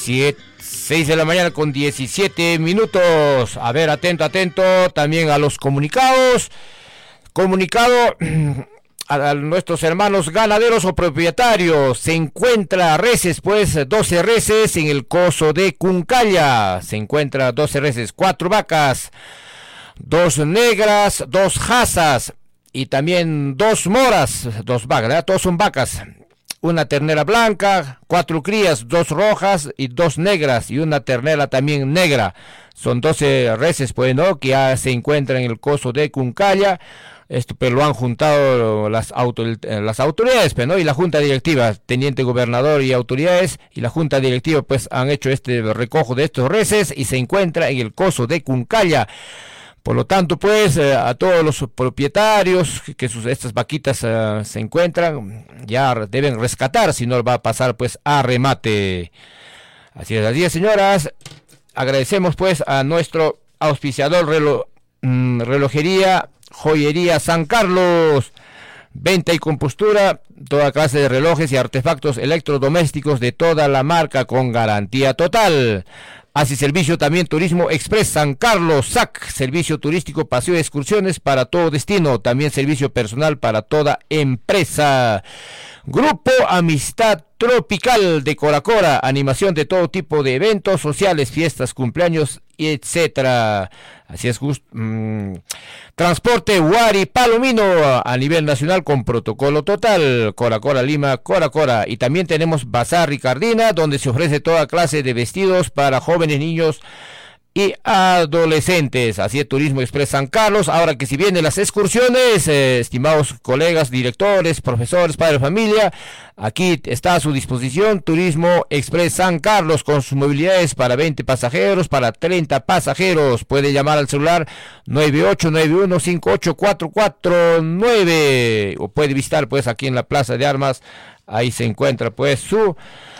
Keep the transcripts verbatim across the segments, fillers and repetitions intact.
siete, seis de la mañana con diecisiete minutos. A ver, atento, atento también a los comunicados. Comunicado a, a nuestros hermanos ganaderos o propietarios. Se encuentra reses, pues, doce reses en el coso de Cuncaya. Se encuentra doce reses, cuatro vacas, dos negras, dos jazas y también dos moras, dos vacas, ¿verdad? Todos son vacas. Una ternera blanca, cuatro crías, dos rojas y dos negras, y una ternera también negra. Son doce reses, pues, ¿no?, que ya se encuentran en el coso de Cuncaya. Esto, pero lo han juntado las, auto, las autoridades, pues, ¿no?, y la junta directiva, teniente gobernador y autoridades, y la junta directiva, pues, han hecho este recojo de estos reses, y se encuentra en el coso de Cuncaya. Por lo tanto, pues, eh, a todos los propietarios que sus, estas vaquitas eh, se encuentran, ya deben rescatar, si no va a pasar, pues, a remate. Así es, así es, señoras. Agradecemos, pues, a nuestro auspiciador relo, mm, relojería, joyería San Carlos. Venta y compostura, toda clase de relojes y artefactos electrodomésticos de toda la marca con garantía total. Hace servicio también Turismo Express San Carlos, S A C, servicio turístico, paseo de excursiones para todo destino, también servicio personal para toda empresa. Grupo Amistad Tropical de Cora Cora, animación de todo tipo de eventos sociales, fiestas, cumpleaños, etcétera. Así es, justo. Mmm. Transporte Huari Palomino a nivel nacional con protocolo total. Cora Cora Lima, Cora Cora. Y también tenemos Bazar Ricardina, donde se ofrece toda clase de vestidos para jóvenes, niños y adolescentes. Así es, Turismo Express San Carlos. Ahora que si vienen las excursiones, eh, estimados colegas, directores, profesores, padres de familia, aquí está a su disposición Turismo Express San Carlos con sus movilidades para veinte pasajeros, para treinta pasajeros. Puede llamar al celular nueve ocho nueve uno cinco ocho cuatro cuatro nueve, o puede visitar, pues, aquí en la Plaza de Armas. Ahí se encuentra, pues, su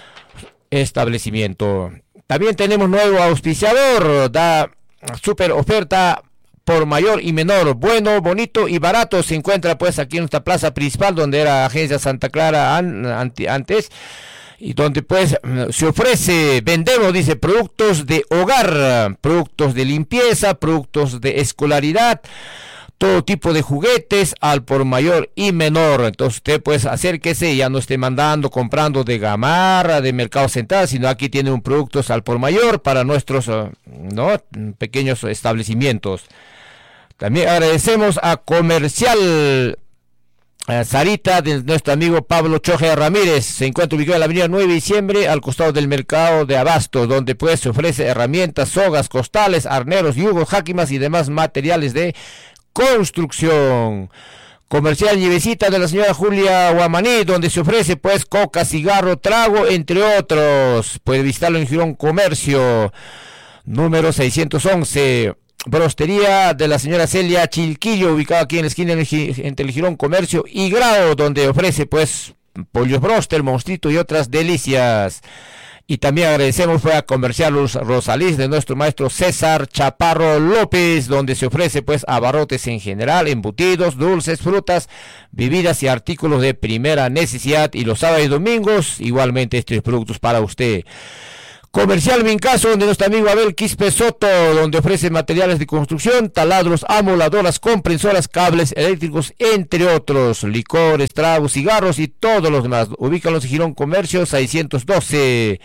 establecimiento. También tenemos nuevo auspiciador, da super oferta por mayor y menor, bueno, bonito y barato. Se encuentra, pues, aquí en nuestra plaza principal, donde era Agencia Santa Clara an, ante, antes, y donde, pues, se ofrece, vendemos, dice, productos de hogar, productos de limpieza, productos de escolaridad, todo tipo de juguetes al por mayor y menor. Entonces usted, pues, acérquese, ya no esté mandando, comprando de Gamarra, de Mercado Central, sino aquí tiene un productos al por mayor para nuestros uh, no pequeños establecimientos. También agradecemos a Comercial uh, Sarita, de nuestro amigo Pablo Choje Ramírez. Se encuentra ubicado en la avenida nueve de diciembre, al costado del mercado de Abasto, donde, pues, se ofrece herramientas, sogas, costales, arneros, yugos, jáquimas y demás materiales de construcción. Comercial Llevecita de la señora Julia Guamaní, donde se ofrece, pues, coca, cigarro, trago, entre otros. Puede visitarlo en Girón Comercio, número seiscientos once. Brostería de la señora Celia Chilquillo, ubicado aquí en la esquina entre el Girón Comercio y Grado, donde ofrece, pues, pollos broster, monstrito y otras delicias. Y también agradecemos fue a Comercial Rosalís de nuestro maestro César Chaparro López, donde se ofrece, pues, abarrotes en general, embutidos, dulces, frutas, bebidas y artículos de primera necesidad. Y los sábados y domingos, igualmente, estos productos para usted. Comercial Mincaso, donde nuestro amigo Abel Quispe Soto, donde ofrece materiales de construcción, taladros, amoladoras, comprensoras, cables eléctricos, entre otros, licores, tragos, cigarros y todos los demás. Ubícalos en Girón Comercio seiscientos doce.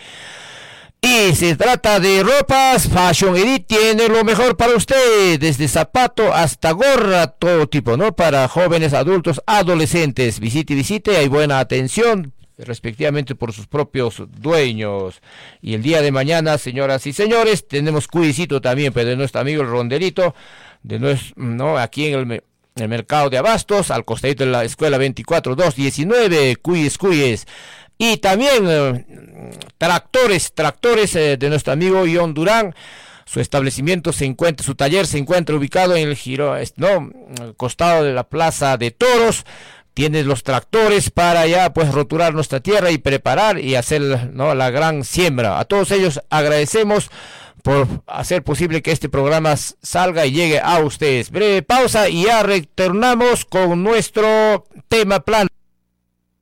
Y se trata de ropas, Fashion Edit tiene lo mejor para usted, desde zapato hasta gorra, todo tipo, ¿no? Para jóvenes, adultos, adolescentes. Visite, visite, hay buena atención, respectivamente por sus propios dueños. Y el día de mañana, señoras y señores, tenemos cuisito también, pero de nuestro amigo el Ronderito, de nuestro, no, aquí en el, el mercado de Abastos, al costadito de la escuela veinticuatro dos diecinueve, cuyes, cuyes. Y también eh, tractores, tractores eh, de nuestro amigo Ion Durán. Su establecimiento se encuentra, su taller se encuentra ubicado en el giro, no, al costado de la Plaza de Toros. Tiene los tractores para ya, pues, roturar nuestra tierra y preparar y hacer, ¿no?, la gran siembra. A todos ellos agradecemos por hacer posible que este programa salga y llegue a ustedes. Breve pausa y ya retornamos con nuestro tema plan.